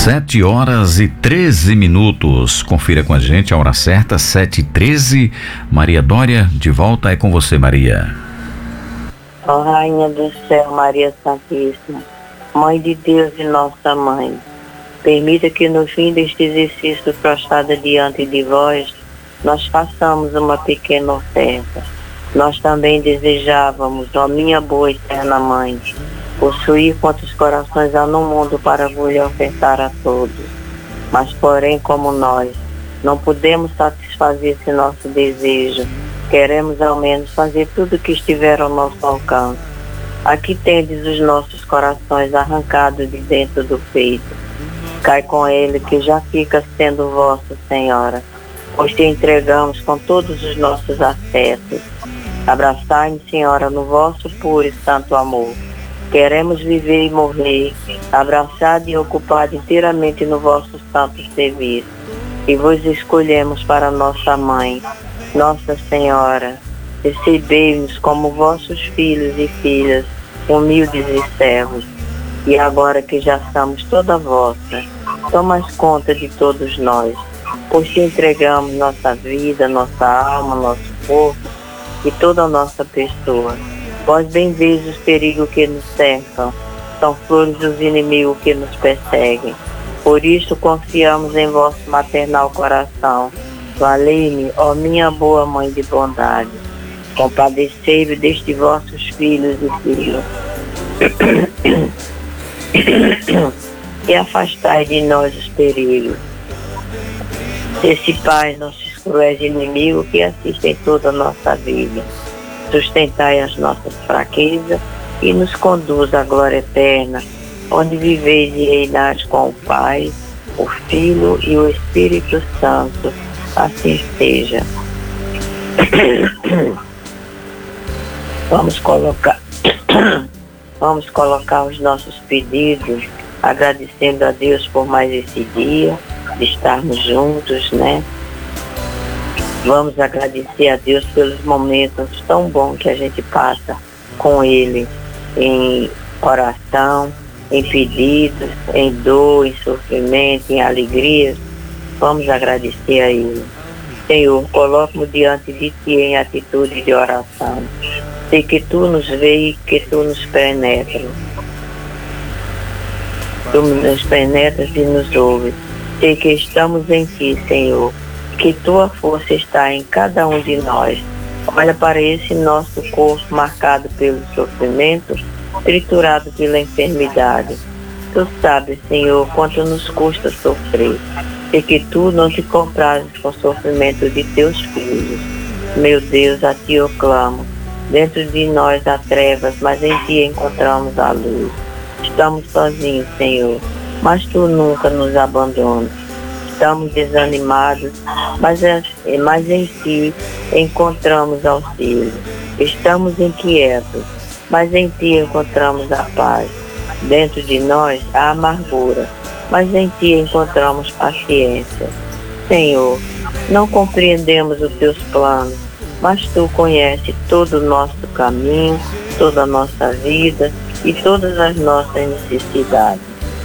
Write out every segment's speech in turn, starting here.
7h13. Confira com a gente a hora certa, 7h13. Maria Dória, de volta, é com você, Maria. Ó Rainha do céu, Maria Santíssima, Mãe de Deus e nossa Mãe, permita que no fim deste exercício prostrada diante de vós, nós façamos uma pequena oferta. Nós também desejávamos, ó minha boa e eterna Mãe, possuir quantos corações há no mundo para vos ofertar a todos. Mas, porém, como nós não podemos satisfazer esse nosso desejo, queremos ao menos fazer tudo o que estiver ao nosso alcance. Aqui tendes os nossos corações arrancados de dentro do peito. Cai com ele que já fica sendo vosso, Senhora, pois te entregamos com todos os nossos afetos. Abraçai-nos, Senhora, no vosso puro e santo amor. Queremos viver e morrer, abraçado e ocupado inteiramente no vosso santo serviço. E vos escolhemos para nossa Mãe, Nossa Senhora. Recebei-nos como vossos filhos e filhas, humildes e servos. E agora que já somos toda vossa, tomas conta de todos nós, pois te entregamos nossa vida, nossa alma, nosso corpo e toda a nossa pessoa. Vós bem veis os perigos que nos cercam, são flores dos inimigos que nos perseguem. Por isso confiamos em vosso maternal coração. Valei-me, ó minha boa Mãe de bondade. Compadecei-vos destes vossos filhos e filhas. E afastai de nós os perigos. Antecipais nossos cruéis inimigos que assistem toda a nossa vida. Sustentai as nossas fraquezas e nos conduz à glória eterna, onde viveis e reinais com o Pai, o Filho e o Espírito Santo. Assim seja. Vamos colocar os nossos pedidos, agradecendo a Deus por mais esse dia, de estarmos juntos, né? Vamos agradecer a Deus pelos momentos tão bons que a gente passa com Ele, em oração, em pedidos, em dor, em sofrimento, em alegria. Vamos agradecer a Ele. Senhor, coloco-me diante de Ti em atitude de oração. Sei que Tu nos vês e que Tu nos penetras. Tu nos penetras e nos ouves. Sei que estamos em Ti, Senhor, que Tua força está em cada um de nós. Olha para esse nosso corpo marcado pelo sofrimento, triturado pela enfermidade. Tu sabes, Senhor, quanto nos custa sofrer, e que Tu não te comprases com o sofrimento de Teus filhos. Meu Deus, a Ti eu clamo. Dentro de nós há trevas, mas em Ti encontramos a luz. Estamos sozinhos, Senhor, mas Tu nunca nos abandonas. Estamos desanimados, mas em Ti encontramos auxílio. Estamos inquietos, mas em Ti encontramos a paz. Dentro de nós há amargura, mas em Ti encontramos paciência. Senhor, não compreendemos os Teus planos, mas Tu conheces todo o nosso caminho, toda a nossa vida e todas as nossas necessidades.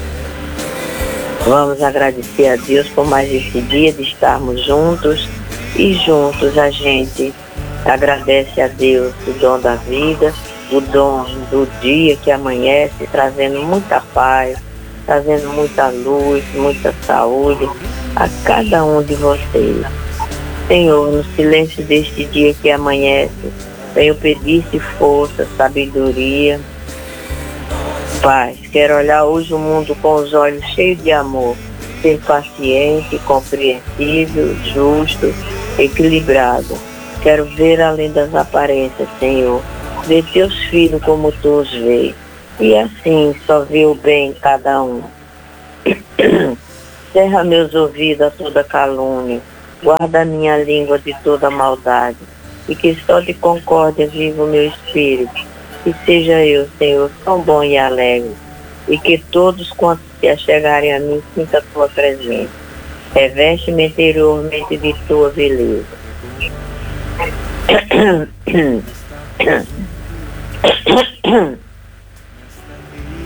Vamos agradecer a Deus por mais esse dia de estarmos juntos, e juntos a gente agradece a Deus o dom da vida, o dom do dia que amanhece, trazendo muita paz, trazendo muita luz, muita saúde a cada um de vocês. Senhor, no silêncio deste dia que amanhece, venho pedir-te força, sabedoria, paz. Quero olhar hoje o mundo com os olhos cheios de amor, ser paciente, compreensível, justo, equilibrado. Quero ver além das aparências, Senhor, ver Teus filhos como Tu os vês, e assim só ver o bem em cada um. Cerra meus ouvidos a toda calúnia, guarda minha língua de toda maldade, e que só de concórdia viva o meu espírito. Que seja eu, Senhor, tão bom e alegre, e que todos quantos se achegarem a mim sintam a Tua presença. Reveste-me interiormente de Tua beleza.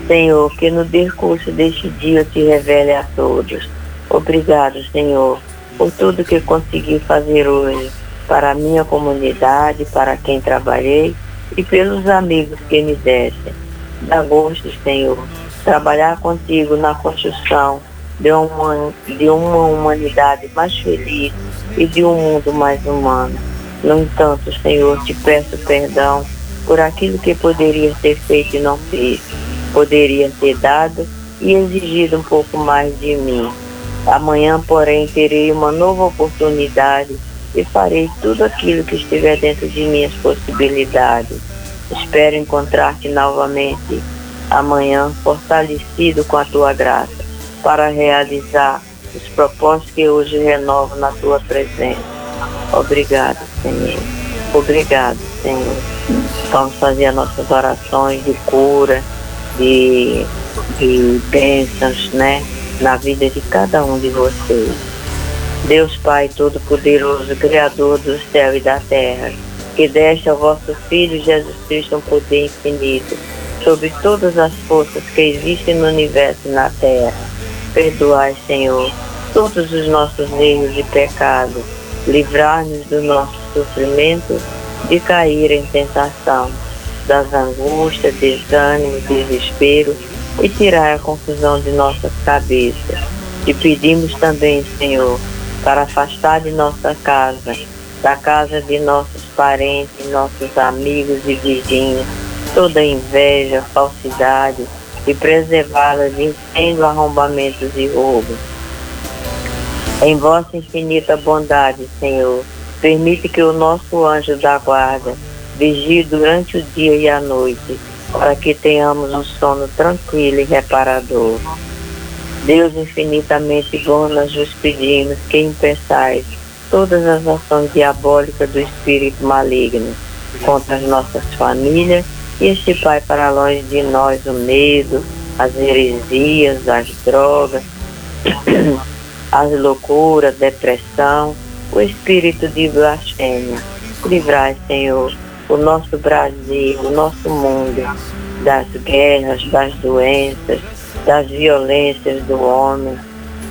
Senhor, que no decurso deste dia eu te revele a todos. Obrigado, Senhor, por tudo que consegui fazer hoje, para a minha comunidade, para quem trabalhei e pelos amigos que me dessem. Dá gosto, Senhor, trabalhar contigo na construção de uma humanidade mais feliz e de um mundo mais humano. No entanto, Senhor, te peço perdão por aquilo que poderia ter feito e não fiz. Poderia ter dado e exigido um pouco mais de mim. Amanhã, porém, terei uma nova oportunidade e farei tudo aquilo que estiver dentro de minhas possibilidades. Espero encontrar-te novamente amanhã, fortalecido com a tua graça, para realizar os propósitos que hoje renovo na tua presença. Obrigado, Senhor. Obrigado, Senhor. Vamos fazer as nossas orações de cura, de bênçãos, né, na vida de cada um de vocês. Deus Pai Todo-Poderoso, Criador do céu e da terra, que deste ao vosso Filho Jesus Cristo um poder infinito sobre todas as forças que existem no universo e na terra. Perdoai, Senhor, todos os nossos erros e pecados, livrar-nos do nosso sofrimento, de cair em tentação, das angústias, desânimo, desespero, e tirar a confusão de nossas cabeças. Te pedimos também, Senhor, para afastar de nossa casa, da casa de nossos parentes, nossos amigos e vizinhos, toda inveja, falsidade, e preservá-la de incêndio, arrombamentos e roubos. Em vossa infinita bondade, Senhor, permite que o nosso anjo da guarda vigie durante o dia e a noite, para que tenhamos um sono tranquilo e reparador. Deus infinitamente bom, nós vos pedimos que impeçais todas as ações diabólicas do espírito maligno contra as nossas famílias e este Pai para longe de nós o medo, as heresias, as drogas, as loucuras, depressão, o espírito de blasfêmia. Livrai, Senhor, o nosso Brasil, o nosso mundo, das guerras, das doenças, das violências do homem,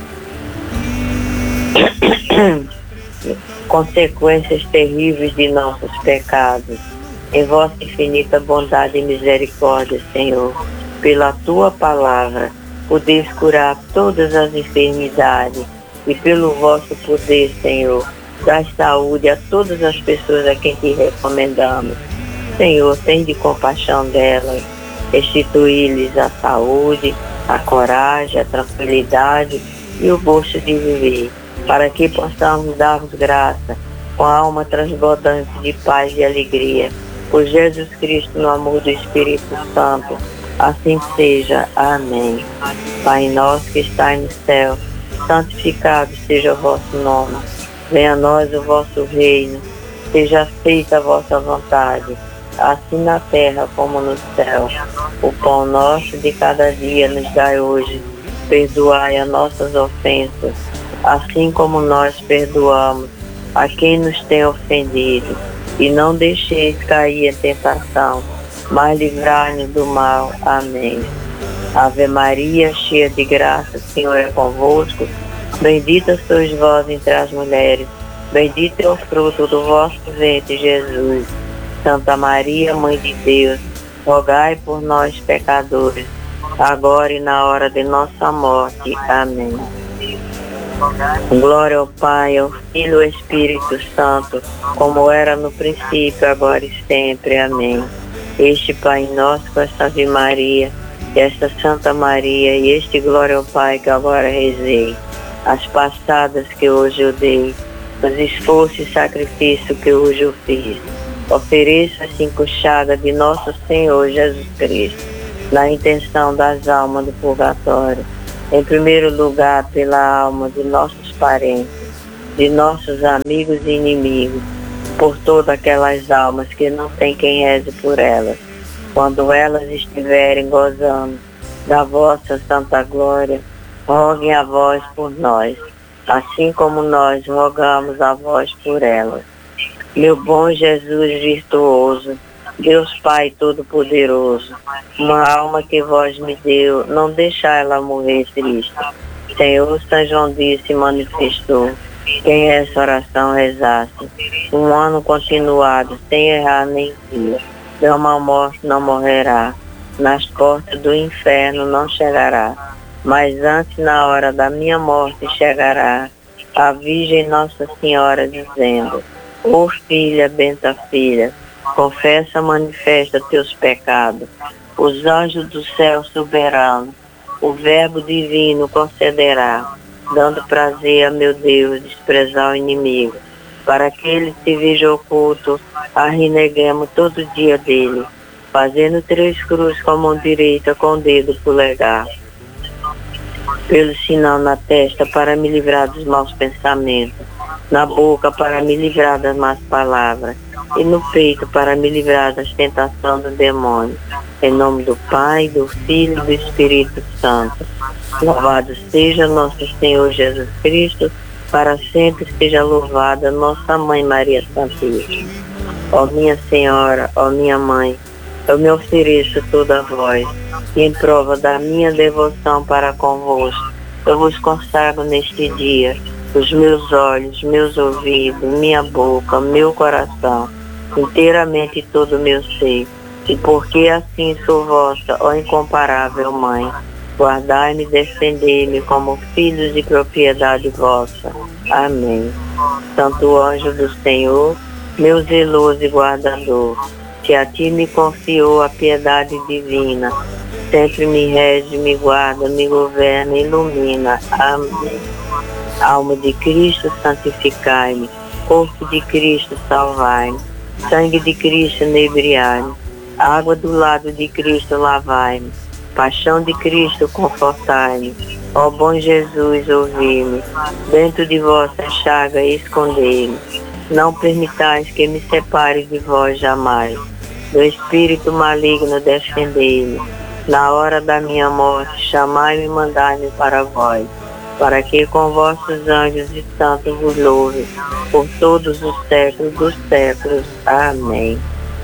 consequências terríveis de nossos pecados. Em vossa infinita bondade e misericórdia, Senhor, pela tua palavra, podeis curar todas as enfermidades e pelo vosso poder, Senhor, dai saúde a todas as pessoas a quem te recomendamos. Senhor, tende compaixão delas, restituí-lhes a saúde, a coragem, a tranquilidade e o gosto de viver, para que possamos dar-vos graça com a alma transbordante de paz e alegria. Por Jesus Cristo, no amor do Espírito Santo, assim seja. Amém. Pai nosso que estais no céu, santificado seja o vosso nome. Venha a nós o vosso reino. Seja feita a vossa vontade, assim na terra como no céu. O pão nosso de cada dia nos dai hoje. Perdoai as nossas ofensas, assim como nós perdoamos a quem nos tem ofendido. E não deixeis cair em tentação, mas livrai-nos do mal. Amém. Ave Maria, cheia de graça, o Senhor é convosco. Bendita sois vós entre as mulheres. Bendito é o fruto do vosso ventre, Jesus. Santa Maria, Mãe de Deus, rogai por nós, pecadores, agora e na hora de nossa morte. Amém. Glória ao Pai, ao Filho e ao Espírito Santo, como era no princípio, agora e sempre. Amém. Este Pai nosso, com esta Ave Maria, esta Santa Maria, e este Glória ao Pai que agora rezei, as passadas que hoje eu dei, os esforços e sacrifício que hoje eu fiz, ofereço a cinco chagas de nosso Senhor Jesus Cristo, na intenção das almas do purgatório. Em primeiro lugar, pela alma de nossos parentes, de nossos amigos e inimigos, por todas aquelas almas que não tem quem reze por elas, quando elas estiverem gozando da vossa santa glória, roguem a vós por nós, assim como nós rogamos a vós por elas. Meu bom Jesus virtuoso, Deus Pai Todo-Poderoso, uma alma que vós me deu, não deixar ela morrer triste. Senhor, São João Dias se manifestou. Quem essa oração rezasse, um ano continuado, sem errar nem dia, de uma morte não morrerá, nas portas do inferno não chegará, mas antes, na hora da minha morte, chegará a Virgem Nossa Senhora dizendo: ó filha, benta filha, confessa, manifesta teus pecados, os anjos do céu soberano, o Verbo divino concederá, dando prazer a meu Deus, desprezar o inimigo, para que ele se veja oculto, a reneguemos todo dia dele, fazendo 3 cruzes com a mão direita, com o dedo polegar, pelo sinal na testa para me livrar dos maus pensamentos, na boca para me livrar das más palavras, e no peito para me livrar das tentações do demônio. Em nome do Pai, do Filho e do Espírito Santo. Louvado seja nosso Senhor Jesus Cristo, para sempre seja louvada nossa Mãe Maria Santíssima. Ó minha Senhora, ó minha Mãe, eu me ofereço toda a vós, e em prova da minha devoção para convosco, eu vos consagro neste dia os meus olhos, meus ouvidos, minha boca, meu coração, inteiramente todo o meu ser, e porque assim sou vossa, ó incomparável Mãe, guardai-me e defendei-me como filhos de propriedade vossa. Amém. Santo anjo do Senhor, meu zeloso e guardador, que a ti me confiou a piedade divina, sempre me rege, me guarda, me governa e ilumina. Amém. Alma de Cristo, santificai-me. Corpo de Cristo, salvai-me. Sangue de Cristo, inebriai-me. Água do lado de Cristo, lavai-me. Paixão de Cristo, confortai-me. Ó bom Jesus, ouvi-me. Dentro de vossa chaga, escondei-me. Não permitais que me separe de vós jamais. Do espírito maligno, defendei-me. Na hora da minha morte, chamai-me e mandai-me para vós, para que com vossos anjos e santos vos louve, por todos os séculos dos séculos. Amém.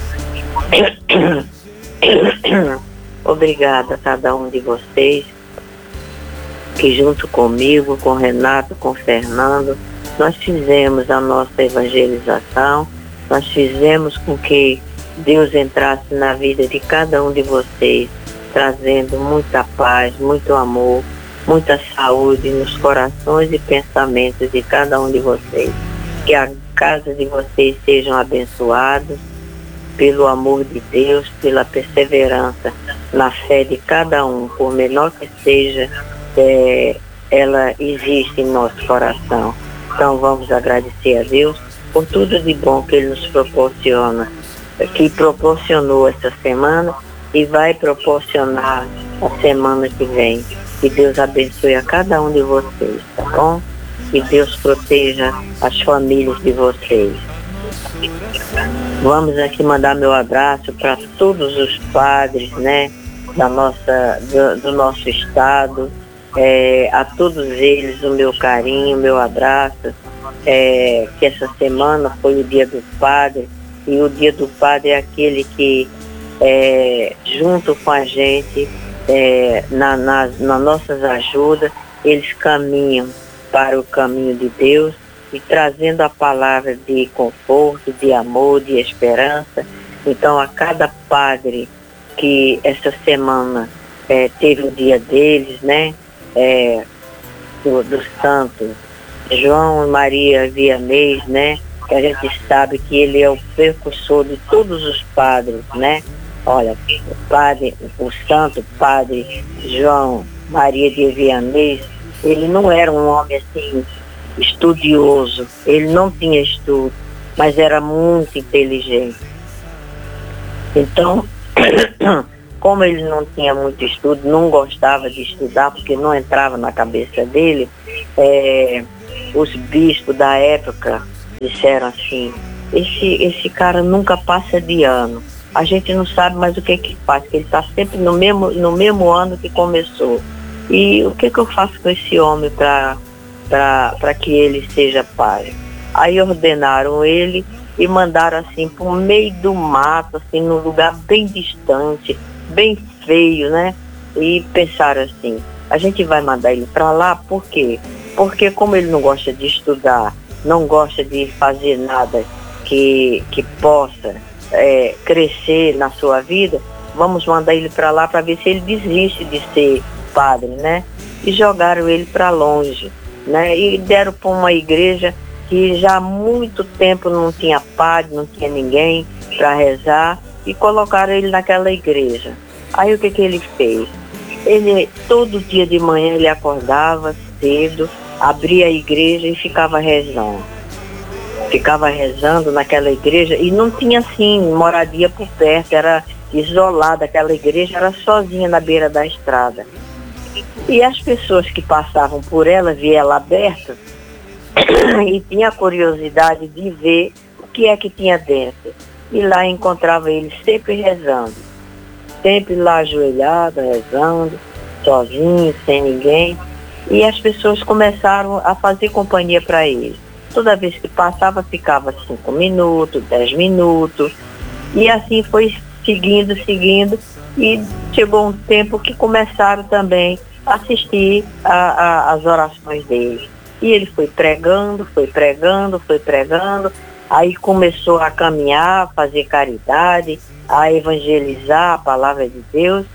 Obrigada a cada um de vocês, que junto comigo, com Renato, com Fernando, nós fizemos a nossa evangelização, nós fizemos com que Deus entrasse na vida de cada um de vocês, trazendo muita paz, muito amor, muita saúde nos corações e pensamentos de cada um de vocês. Que a casa de vocês sejam abençoados pelo amor de Deus, pela perseverança na fé de cada um, por menor que seja, ela existe em nosso coração. Então vamos agradecer a Deus por tudo de bom que Ele nos proporciona, que proporcionou essa semana e vai proporcionar a semana que vem. Que Deus abençoe a cada um de vocês, tá bom? Que Deus proteja as famílias de vocês. Vamos aqui mandar meu abraço para todos os padres, né, do nosso estado. A todos eles o meu carinho, o meu abraço. Que essa semana foi o Dia do Padre, e o Dia do Padre é aquele que, junto com a gente, nas nossas ajudas, eles caminham para o caminho de Deus e trazendo a palavra de conforto, de amor, de esperança. Então, a cada padre que essa semana teve o dia deles, né, do santo João Maria Vianney, né, que a gente sabe que ele é o precursor de todos os padres, né. Olha, o santo padre João Maria de Vianney, ele não era um homem assim estudioso, ele não tinha estudo, mas era muito inteligente. Então, como ele não tinha muito estudo, não gostava de estudar, porque não entrava na cabeça dele, os bispos da época disseram assim: esse cara nunca passa de ano. A gente não sabe mais o que faz, porque ele está sempre no mesmo ano que começou. E o que eu faço com esse homem para que ele seja padre? Aí ordenaram ele e mandaram assim para o meio do mato, assim, num lugar bem distante, bem feio, né? E pensaram assim, a gente vai mandar ele para lá, por quê? Porque como ele não gosta de estudar, não gosta de fazer nada que possa crescer na sua vida, vamos mandar ele para lá para ver se ele desiste de ser padre, né? E jogaram ele para longe, né? E deram para uma igreja que já há muito tempo não tinha padre, não tinha ninguém para rezar, e colocaram ele naquela igreja. Aí o que ele fez? Ele, todo dia de manhã, ele acordava cedo, abria a igreja e ficava rezando. Ficava rezando naquela igreja e não tinha, assim, moradia por perto, era isolada, aquela igreja era sozinha na beira da estrada. E as pessoas que passavam por ela, via ela aberta, e tinha curiosidade de ver o que é que tinha dentro. E lá encontrava ele sempre rezando. Sempre lá ajoelhado, rezando, sozinho, sem ninguém. E as pessoas começaram a fazer companhia para ele. Toda vez que passava, ficava 5 minutos, 10 minutos. E assim foi seguindo. E chegou um tempo que começaram também a assistir às orações dele. E ele foi pregando. Aí começou a caminhar, a fazer caridade, a evangelizar a palavra de Deus.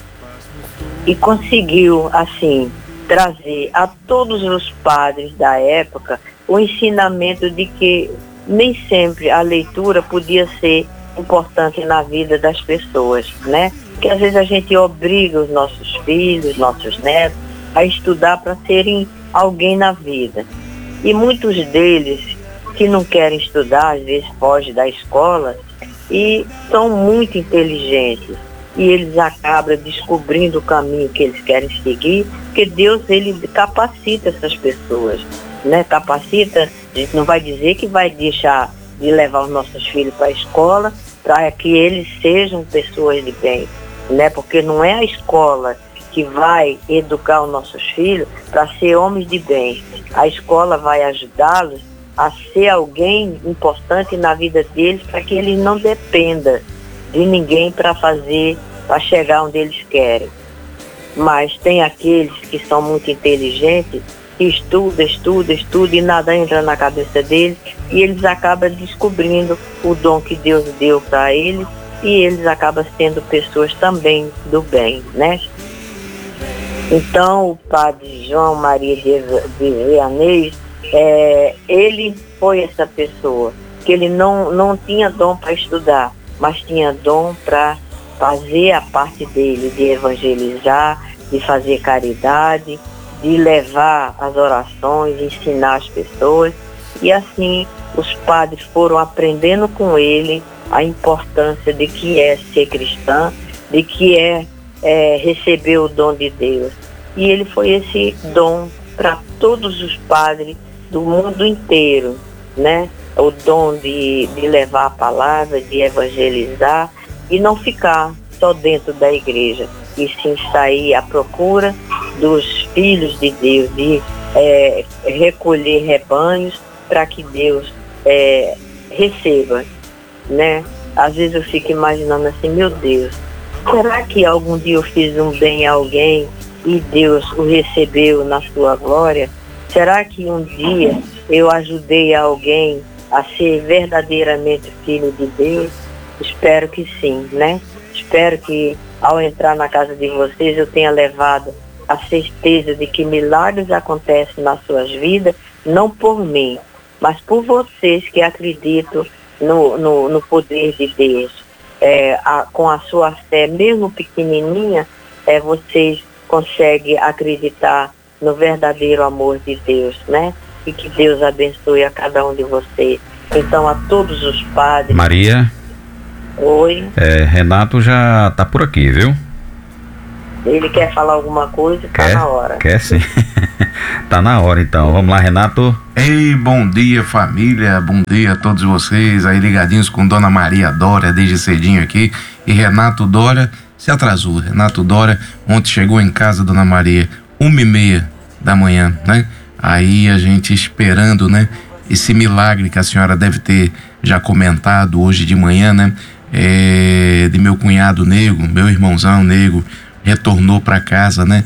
E conseguiu, assim, trazer a todos os padres da época o ensinamento de que nem sempre a leitura podia ser importante na vida das pessoas, né? Porque às vezes a gente obriga os nossos filhos, nossos netos, a estudar para serem alguém na vida. E muitos deles que não querem estudar, às vezes fogem da escola e são muito inteligentes. E eles acabam descobrindo o caminho que eles querem seguir, porque Deus, ele capacita essas pessoas, né? Capacita, a gente não vai dizer que vai deixar de levar os nossos filhos para a escola para que eles sejam pessoas de bem, né? Porque não é a escola que vai educar os nossos filhos para ser homens de bem. A escola vai ajudá-los a ser alguém importante na vida deles, para que eles não dependam de ninguém para chegar onde eles querem. Mas tem aqueles que são muito inteligentes, que estudam e nada entra na cabeça deles, e eles acabam descobrindo o dom que Deus deu para eles, e eles acabam sendo pessoas também do bem, né? Então o padre João Maria de Vianney, ele foi essa pessoa, que ele não tinha dom para estudar, mas tinha dom para fazer a parte dele, de evangelizar, de fazer caridade, de levar as orações, ensinar as pessoas. E assim os padres foram aprendendo com ele a importância de que é ser cristã, de que é receber o dom de Deus. E ele foi esse dom para todos os padres do mundo inteiro, né? O dom de levar a palavra, de evangelizar e não ficar só dentro da igreja, e sim sair à procura dos filhos de Deus, de recolher rebanhos para que Deus receba, né? Às vezes eu fico imaginando assim, meu Deus, será que algum dia eu fiz um bem a alguém e Deus o recebeu na sua glória? Será que um dia eu ajudei alguém a ser verdadeiramente filho de Deus? Espero que sim, né? Espero que ao entrar na casa de vocês eu tenha levado a certeza de que milagres acontecem nas suas vidas, não por mim, mas por vocês que acreditam no poder de Deus. Com a sua fé, mesmo pequenininha, vocês conseguem acreditar no verdadeiro amor de Deus, né? E que Deus abençoe a cada um de vocês. Então, a todos os padres... Maria? Oi? Renato já tá por aqui, viu? Ele quer falar alguma coisa? Tá na hora. Quer sim. Tá na hora, então. Vamos lá, Renato. Ei, bom dia, família. Bom dia a todos vocês aí ligadinhos com Dona Maria Dória desde cedinho aqui. E Renato Dória se atrasou. Renato Dória ontem chegou em casa, Dona Maria, 1h30 da manhã, né? Aí a gente esperando, né? Esse milagre que a senhora deve ter já comentado hoje de manhã, né? De meu cunhado Nego, meu irmãozão Nego, retornou para casa, né?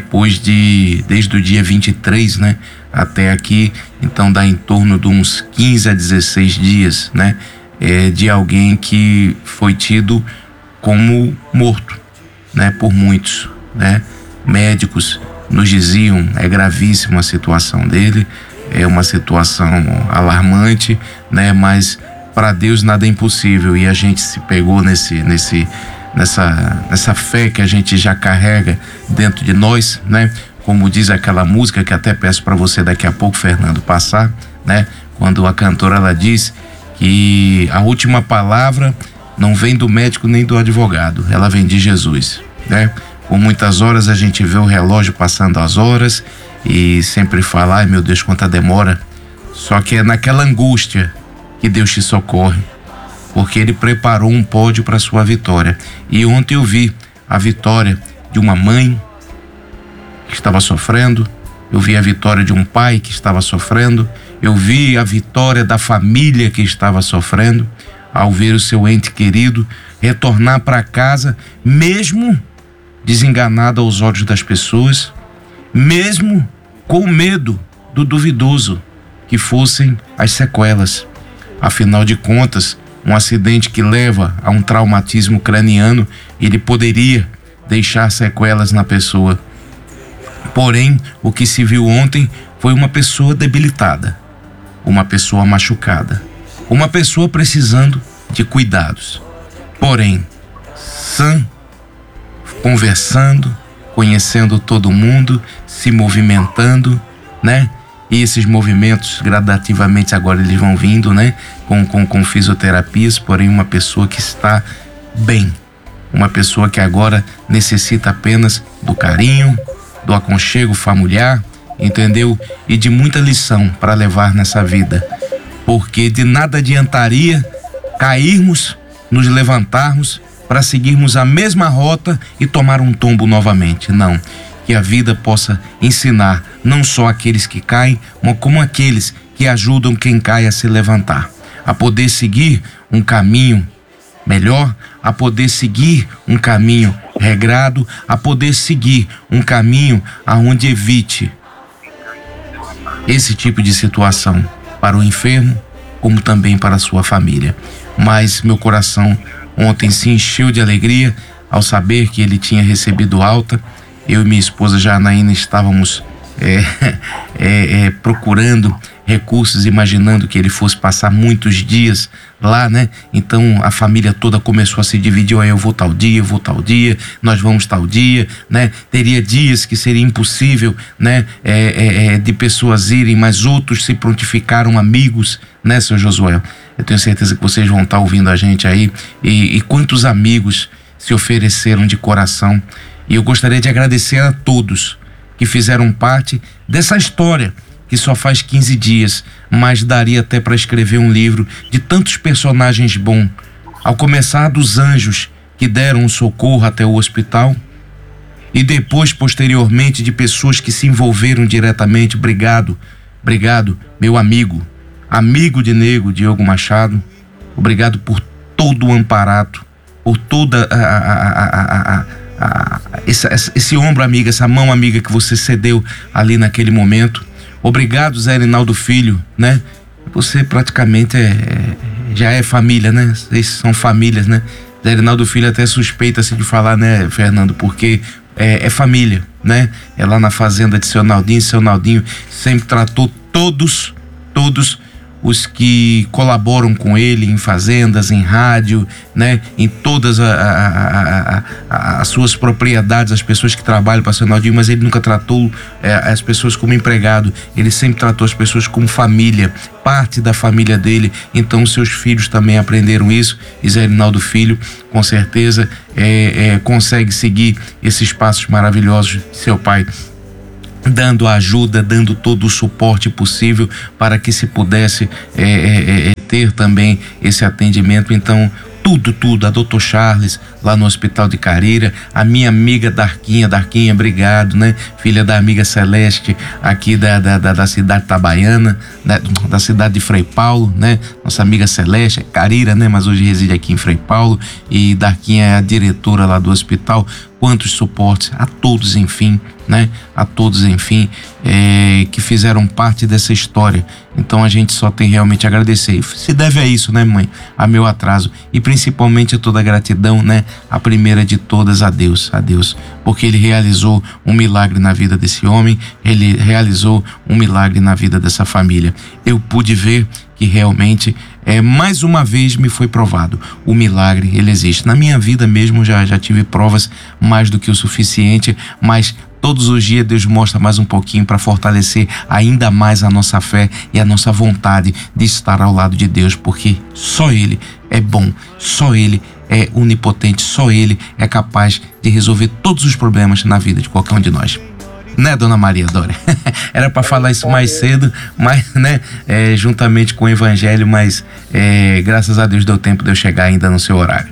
Desde o dia 23, né? Até aqui, então dá em torno de uns 15 a 16 dias, né? De alguém que foi tido como morto, né? Por muitos, né? Médicos nos diziam, é gravíssima a situação dele, é uma situação alarmante, né? Mas para Deus nada é impossível, e a gente se pegou nessa fé que a gente já carrega dentro de nós, né? Como diz aquela música que até peço para você daqui a pouco, Fernando, passar, né? Quando a cantora ela diz que a última palavra não vem do médico nem do advogado, ela vem de Jesus, né? Por muitas horas a gente vê o relógio passando as horas e sempre fala, ai meu Deus, quanta demora. Só que é naquela angústia que Deus te socorre, porque Ele preparou um pódio para sua vitória. E ontem eu vi a vitória de uma mãe que estava sofrendo, eu vi a vitória de um pai que estava sofrendo, eu vi a vitória da família que estava sofrendo, ao ver o seu ente querido retornar para casa, mesmo desenganado aos olhos das pessoas, mesmo com medo do duvidoso que fossem as sequelas. Afinal de contas, um acidente que leva a um traumatismo craniano, ele poderia deixar sequelas na pessoa. Porém, o que se viu ontem foi uma pessoa debilitada, uma pessoa machucada, uma pessoa precisando de cuidados. Porém, sã, conversando, conhecendo todo mundo, se movimentando, né? E esses movimentos gradativamente agora eles vão vindo, né? Com fisioterapias, porém uma pessoa que está bem, uma pessoa que agora necessita apenas do carinho, do aconchego familiar, entendeu? E de muita lição para levar nessa vida, porque de nada adiantaria cairmos, nos levantarmos para seguirmos a mesma rota e tomar um tombo novamente. Não, que a vida possa ensinar não só aqueles que caem, mas como aqueles que ajudam quem cai a se levantar, a poder seguir um caminho melhor, a poder seguir um caminho regrado, a poder seguir um caminho aonde evite esse tipo de situação para o enfermo, como também para a sua família. Mas meu coração ontem se encheu de alegria ao saber que ele tinha recebido alta. Eu e minha esposa Janaína estávamos procurando recursos, imaginando que ele fosse passar muitos dias lá, né? Então a família toda começou a se dividir, eu vou tal dia, nós vamos tal dia, né? Teria dias que seria impossível, né? De pessoas irem, mas outros se prontificaram, amigos, né, seu Josué? Eu tenho certeza que vocês vão estar ouvindo a gente aí, e quantos amigos se ofereceram de coração. E eu gostaria de agradecer a todos que fizeram parte dessa história que só faz 15 dias, mas daria até para escrever um livro de tantos personagens bons, ao começar dos anjos que deram um socorro até o hospital, e depois, posteriormente, de pessoas que se envolveram diretamente. Obrigado, meu amigo de Nego, Diogo Machado. Obrigado por todo o amparato, por toda esse ombro amigo, essa mão amiga que você cedeu ali naquele momento. Obrigado, Zé Rinaldo Filho, né? Você praticamente já é família, né? Vocês são famílias, né? Zé Rinaldo Filho até suspeita-se de falar, né, Fernando? Porque é família, né? É lá na fazenda de seu Naldinho sempre tratou todos os que colaboram com ele em fazendas, em rádio, né? Em todas as suas propriedades, as pessoas que trabalham para o seu Naldinho, mas ele nunca tratou as pessoas como empregado, ele sempre tratou as pessoas como família, parte da família dele. Então seus filhos também aprenderam isso, e Zé Rinaldo Filho com certeza consegue seguir esses passos maravilhosos de seu pai, dando a ajuda, dando todo o suporte possível para que se pudesse ter também esse atendimento. Então tudo, a Dr. Charles, lá no Hospital de Carira, a minha amiga Darquinha, obrigado, né? Filha da amiga Celeste, aqui da cidade Itabaiana, da cidade de Frei Paulo, né? Nossa amiga Celeste, é Carira, né? Mas hoje reside aqui em Frei Paulo, e Darquinha é a diretora lá do hospital. Quantos suportes a todos, enfim, né? A todos, enfim, que fizeram parte dessa história. Então a gente só tem realmente a agradecer. Se deve a isso, né, mãe? A meu atraso. E principalmente a toda a gratidão, né? A primeira de todas, a Deus. Porque Ele realizou um milagre na vida desse homem, Ele realizou um milagre na vida dessa família. Eu pude ver que realmente, mais uma vez me foi provado, o milagre, ele existe. Na minha vida mesmo já tive provas mais do que o suficiente, mas todos os dias Deus mostra mais um pouquinho para fortalecer ainda mais a nossa fé e a nossa vontade de estar ao lado de Deus, porque só Ele é bom, só Ele é onipotente, só Ele é capaz de resolver todos os problemas na vida de qualquer um de nós. Né, dona Maria Dória? Era para falar isso mais cedo, mas, né, juntamente com o evangelho, mas graças a Deus deu tempo de eu chegar ainda no seu horário.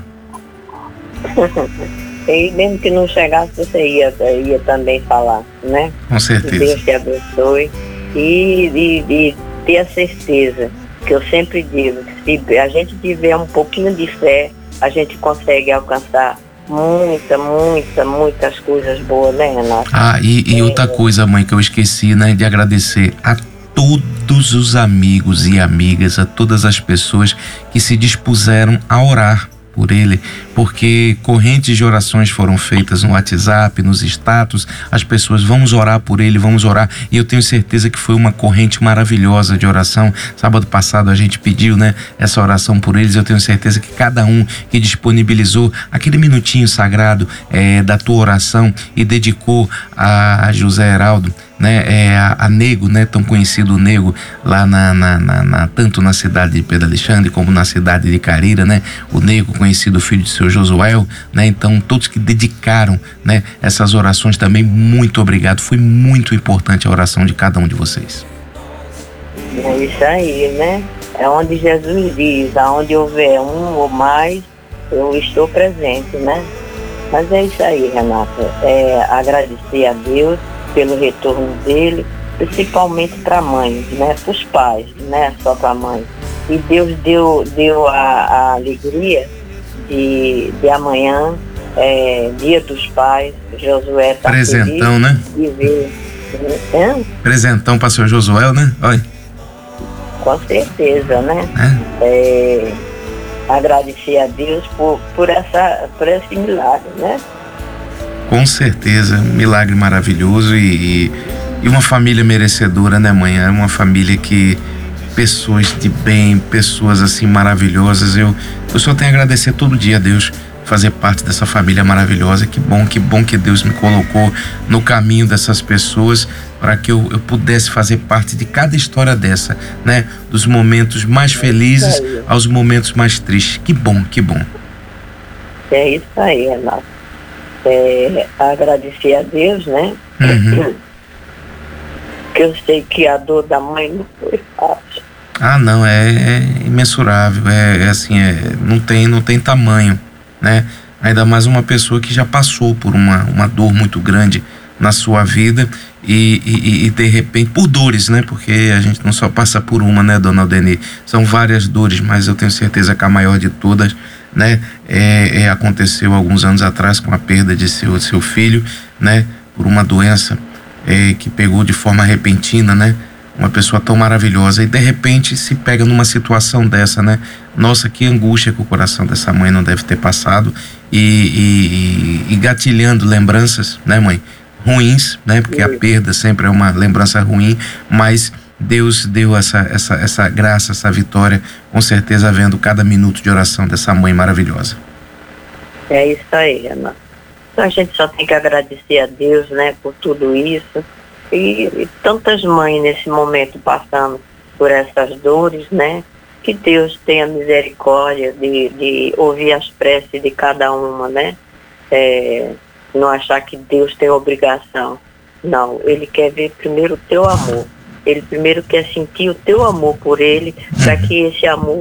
E mesmo que não chegasse, você ia também falar, né? Com certeza. Que Deus te abençoe e ter a certeza, que eu sempre digo, que se a gente tiver um pouquinho de fé, a gente consegue alcançar muitas coisas boas, né, Renato? E outra coisa, mãe, que eu esqueci, né, de agradecer a todos os amigos e amigas, a todas as pessoas que se dispuseram a orar por ele, porque correntes de orações foram feitas no WhatsApp, nos status, as pessoas, vamos orar por ele, vamos orar, e eu tenho certeza que foi uma corrente maravilhosa de oração. Sábado passado a gente pediu, né, essa oração por eles. Eu tenho certeza que cada um que disponibilizou aquele minutinho sagrado da tua oração e dedicou a José Heraldo, né, a Nego, né, tão conhecido Nego lá tanto na cidade de Pedro Alexandre como na cidade de Carira, né, o Nego, conhecido filho de seu Josuel, né, então todos que dedicaram, né, essas orações também, muito obrigado, foi muito importante a oração de cada um de vocês. É isso aí, né, é onde Jesus diz, aonde houver um ou mais, eu estou presente, né, mas é isso aí, Renata, agradecer a Deus pelo retorno dele, principalmente para a mãe, né, para os pais, né, só para a mãe. E Deus deu a alegria de amanhã, dia dos pais, Josué tá presentão, né? De ver. Presentão para seu Josué, né? Oi. Com certeza, né? Agradecer a Deus por esse milagre, né? Com certeza, um milagre maravilhoso e uma família merecedora, né, mãe? É uma família que, pessoas de bem, pessoas assim maravilhosas. Eu só tenho a agradecer todo dia a Deus, fazer parte dessa família maravilhosa. Que bom que Deus me colocou no caminho dessas pessoas para que eu pudesse fazer parte de cada história dessa, né? Dos momentos mais felizes aos momentos mais tristes. Que bom. É isso aí, Renato. Agradecer a Deus, né? Uhum. Que eu sei que a dor da mãe não foi fácil. Não, é imensurável, assim, não tem tamanho, né? Ainda mais uma pessoa que já passou por uma dor muito grande na sua vida e de repente, por dores, né? Porque a gente não só passa por uma, né, dona Aldeni? São várias dores, mas eu tenho certeza que a maior de todas, né, aconteceu alguns anos atrás com a perda de seu filho, né, por uma doença que pegou de forma repentina, né, uma pessoa tão maravilhosa, e de repente se pega numa situação dessa, né? Nossa, que angústia que o coração dessa mãe não deve ter passado, e gatilhando lembranças, né, mãe, ruins, né, porque a perda sempre é uma lembrança ruim, mas Deus deu essa graça, essa vitória, com certeza, vendo cada minuto de oração dessa mãe maravilhosa. É isso aí, Renato. Então a gente só tem que agradecer a Deus, né, por tudo isso. E tantas mães nesse momento passando por essas dores, né? Que Deus tenha misericórdia de ouvir as preces de cada uma, né? Não achar que Deus tem obrigação. Não, Ele quer ver primeiro o teu amor. Ele primeiro quer sentir o teu amor por Ele, para que esse amor